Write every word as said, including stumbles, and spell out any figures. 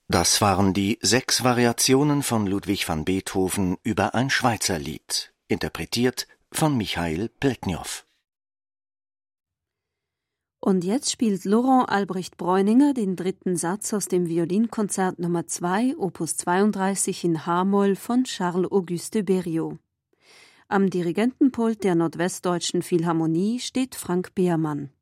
Das waren die sechs Variationen von Ludwig van Beethoven über ein Schweizer Lied, interpretiert von Michail Plетнев. Und jetzt spielt Laurent Albrecht Bräuninger den dritten Satz aus dem Violinkonzert Nummer zwei, Opus zweiunddreißig in H-Moll von Charles-Auguste Berriot. Am Dirigentenpult der Nordwestdeutschen Philharmonie steht Frank Beermann.